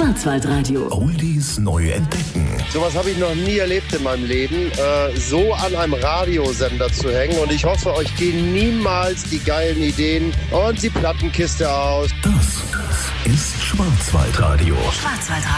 Schwarzwaldradio. Oldies neu entdecken. Sowas habe ich noch nie erlebt in meinem Leben, so an einem Radiosender zu hängen. Und ich hoffe, euch gehen niemals die geilen Ideen und die Plattenkiste aus. Das ist Schwarzwaldradio. Schwarzwaldradio.